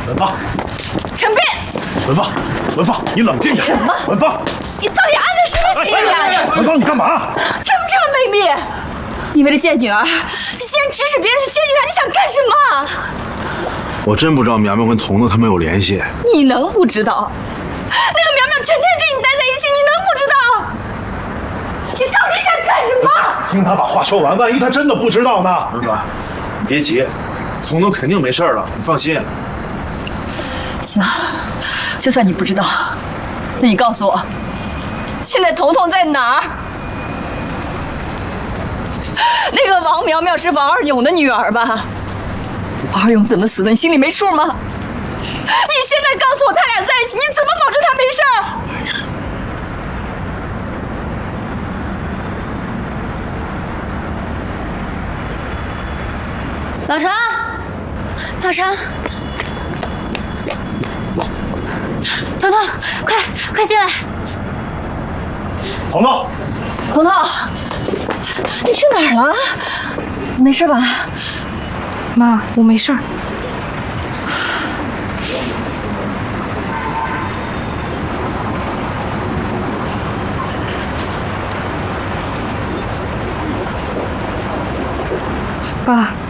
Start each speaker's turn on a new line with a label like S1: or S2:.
S1: 文芳，
S2: 陈斌，
S1: 文芳，你冷静点。
S2: 什么？
S1: 文芳，
S2: 你到底安的什么心呀？
S1: 文芳，你干嘛？
S2: 怎么这么卑鄙？你为了见女儿，你竟然指使别人去接近她，你想干什么？
S3: 我真不知道苗苗跟彤彤他们有联系。
S2: 你能不知道？那个苗苗整天跟你待在一起，你能不知道？你到底想干什么？
S1: 听他把话说完，万一他真的不知道呢？
S3: 文芳，别急，彤彤肯定没事了，你放心。
S2: 行，就算你不知道，那你告诉我，现在彤彤在哪儿？那个王苗苗是王二勇的女儿吧？王二勇怎么死的？你心里没数吗？你现在告诉我他俩在一起，你怎么保证他没事儿？
S4: 老程，老程，彤彤，快进来！
S1: 彤彤，
S2: 彤彤，你去哪儿了？没事吧？
S4: 妈，我没事儿。爸。